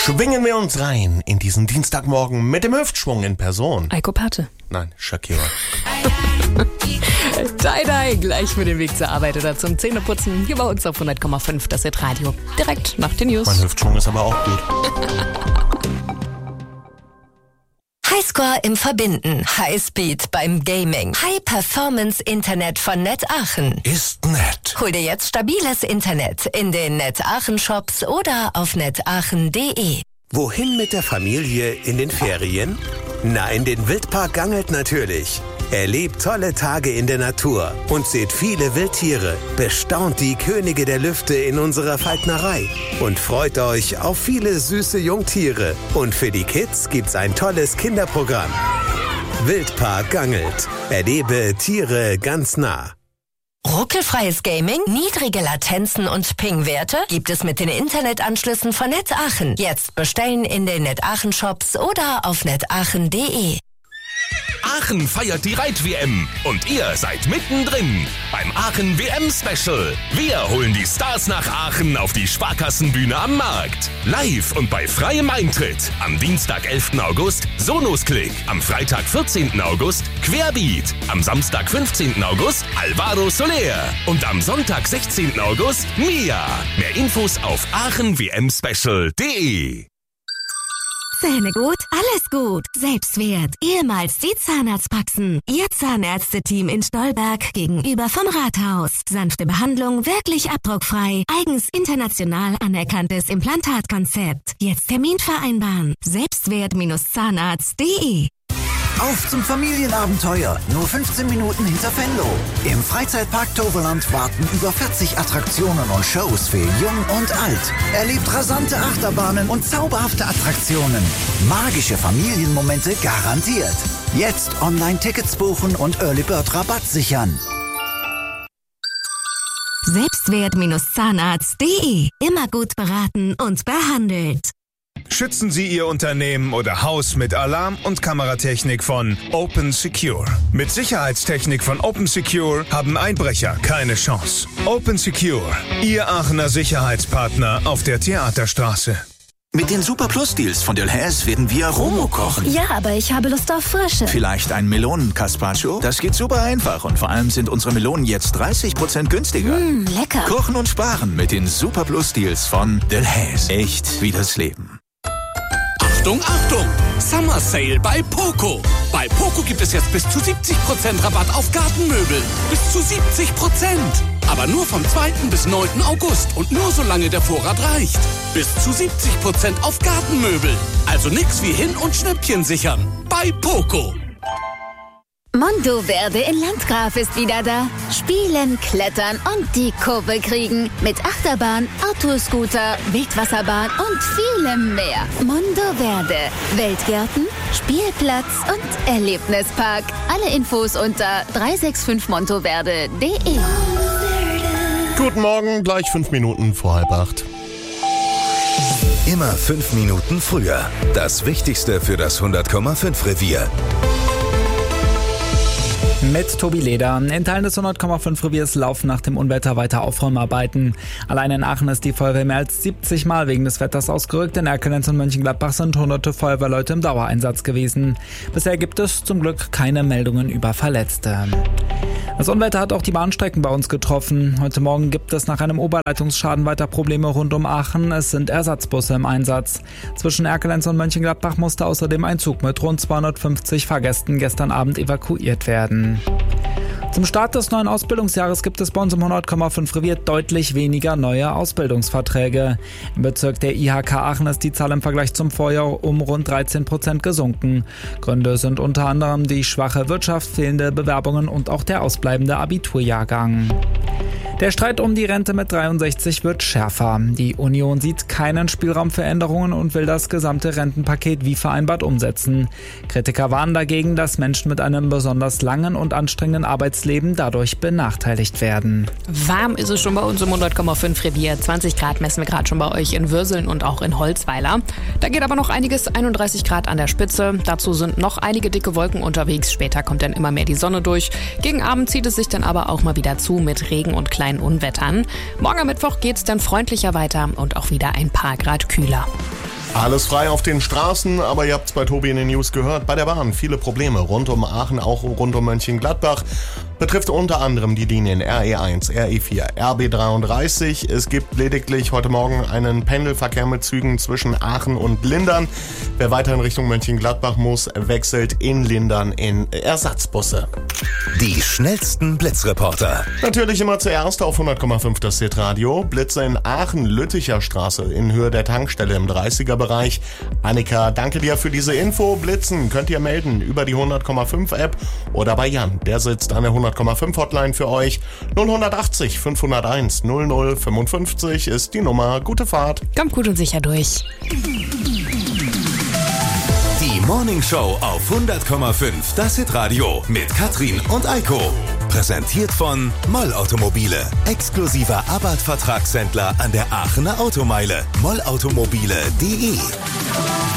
Schwingen wir uns rein in diesen Dienstagmorgen mit dem Hüftschwung in Person. Eiko Pate. Nein, Shakira. Die, gleich für den Weg zur Arbeit oder zum Zähneputzen. Hier bei uns auf 100,5, das ist Radio. Direkt nach den News. Mein Hüftschwung ist aber auch gut. Highscore im Verbinden, Highspeed beim Gaming, High-Performance-Internet von Net Aachen. Ist nett. Hol dir jetzt stabiles Internet in den Net Aachen Shops oder auf netaachen.de. Wohin mit der Familie in den Ferien? Na, in den Wildpark Gangelt natürlich. Erlebt tolle Tage in der Natur und seht viele Wildtiere. Bestaunt die Könige der Lüfte in unserer Falknerei und freut euch auf viele süße Jungtiere. Und für die Kids gibt's ein tolles Kinderprogramm. Wildpark Gangelt. Erlebe Tiere ganz nah. Ruckelfreies Gaming, niedrige Latenzen und Ping-Werte gibt es mit den Internetanschlüssen von Net Aachen. Jetzt bestellen in den Net Aachen Shops oder auf netaachen.de. Aachen feiert die Reit-WM und ihr seid mittendrin beim Aachen WM-Special. Wir holen die Stars nach Aachen auf die Sparkassenbühne am Markt. Live und bei freiem Eintritt. Am Dienstag, 11. August, Sonos-Klick. Am Freitag, 14. August, Querbeat. Am Samstag, 15. August, Alvaro Soler. Und am Sonntag, 16. August, Mia. Mehr Infos auf aachenwmspecial.de. Zähne gut, alles gut. Selbstwert, ehemals die Zahnarztpraxen. Ihr Zahnärzte-Team in Stolberg gegenüber vom Rathaus. Sanfte Behandlung, wirklich abdruckfrei. Eigens international anerkanntes Implantatkonzept. Jetzt Termin vereinbaren. Selbstwert-zahnarzt.de. Auf zum Familienabenteuer, nur 15 Minuten hinter Venlo. Im Freizeitpark Toverland warten über 40 Attraktionen und Shows für Jung und Alt. Erlebt rasante Achterbahnen und zauberhafte Attraktionen. Magische Familienmomente garantiert. Jetzt Online-Tickets buchen und Early Bird Rabatt sichern. Selbstwert-zahnarzt.de. Immer gut beraten und behandelt. Schützen Sie Ihr Unternehmen oder Haus mit Alarm- und Kameratechnik von Open Secure. Mit Sicherheitstechnik von Open Secure haben Einbrecher keine Chance. Open Secure, Ihr Aachener Sicherheitspartner auf der Theaterstraße. Mit den Super Plus Deals von Delhaize werden wir Romo kochen. Ja, aber ich habe Lust auf Frische. Vielleicht ein Melonen-Carpaccio? Das geht super einfach und vor allem sind unsere Melonen jetzt 30% günstiger. Lecker. Kochen und sparen mit den Super Plus Deals von Delhaize. Echt wie das Leben. Achtung, Achtung! Summer Sale bei Poco. Bei Poco gibt es jetzt bis zu 70% Rabatt auf Gartenmöbel. Bis zu 70%. Aber nur vom 2. bis 9. August und nur solange der Vorrat reicht. Bis zu 70% auf Gartenmöbel. Also nix wie hin- und Schnäppchen sichern. Bei Poco. Mondo Verde in Landgraf ist wieder da. Spielen, klettern und die Kurve kriegen. Mit Achterbahn, Autoscooter, Wildwasserbahn und vielem mehr. Mondo Verde. Weltgärten, Spielplatz und Erlebnispark. Alle Infos unter 365montoverde.de. Guten Morgen, gleich 5 Minuten vor 7:30. Immer 5 Minuten früher. Das Wichtigste für das 100,5 Revier. Mit Tobi Leder. In Teilen des 100,5 Reviers laufen nach dem Unwetter weiter Aufräumarbeiten. Allein in Aachen ist die Feuerwehr mehr als 70 Mal wegen des Wetters ausgerückt. In Erkelenz und Mönchengladbach sind hunderte Feuerwehrleute im Dauereinsatz gewesen. Bisher gibt es zum Glück keine Meldungen über Verletzte. Das Unwetter hat auch die Bahnstrecken bei uns getroffen. Heute Morgen gibt es nach einem Oberleitungsschaden weiter Probleme rund um Aachen. Es sind Ersatzbusse im Einsatz. Zwischen Erkelenz und Mönchengladbach musste außerdem ein Zug mit rund 250 Fahrgästen gestern Abend evakuiert werden. Zum Start des neuen Ausbildungsjahres gibt es bei uns im 100,5 Revier deutlich weniger neue Ausbildungsverträge. Im Bezirk der IHK Aachen ist die Zahl im Vergleich zum Vorjahr um rund 13% gesunken. Gründe sind unter anderem die schwache Wirtschaft, fehlende Bewerbungen und auch der ausbleibende Abiturjahrgang. Der Streit um die Rente mit 63 wird schärfer. Die Union sieht keinen Spielraum für Änderungen und will das gesamte Rentenpaket wie vereinbart umsetzen. Kritiker warnen dagegen, dass Menschen mit einem besonders langen und anstrengenden Arbeitsleben dadurch benachteiligt werden. Warm ist es schon bei uns im 100,5 Revier. 20 Grad messen wir gerade schon bei euch in Würseln und auch in Holzweiler. Da geht aber noch einiges, 31 Grad an der Spitze. Dazu sind noch einige dicke Wolken unterwegs. Später kommt dann immer mehr die Sonne durch. Gegen Abend zieht es sich dann aber auch mal wieder zu mit Regen und kleinen Unwettern. Morgen am Mittwoch geht's dann freundlicher weiter und auch wieder ein paar Grad kühler. Alles frei auf den Straßen, aber ihr habt es bei Tobi in den News gehört, bei der Bahn viele Probleme rund um Aachen, auch rund um Mönchengladbach. Betrifft unter anderem die Linien RE1, RE4, RB33. Es gibt lediglich heute Morgen einen Pendelverkehr mit Zügen zwischen Aachen und Lindern. Wer weiter in Richtung Mönchengladbach muss, wechselt in Lindern in Ersatzbusse. Die schnellsten Blitzreporter. Natürlich immer zuerst auf 100,5 das Hitradio. Blitze in Aachen, Lütticher Straße in Höhe der Tankstelle im 30er-Bereich. Annika, danke dir für diese Info. Blitzen könnt ihr melden über die 100,5 App oder bei Jan. Der sitzt an der 100,5 Hotline für euch. 0180 501 0055 ist die Nummer. Gute Fahrt. Kommt gut und sicher durch. Die Morning Show auf 100,5 das Hitradio mit Katrin und Eiko. Präsentiert von Moll Automobile. Exklusiver Abarth-Vertragshändler an der Aachener Automeile. mollautomobile.de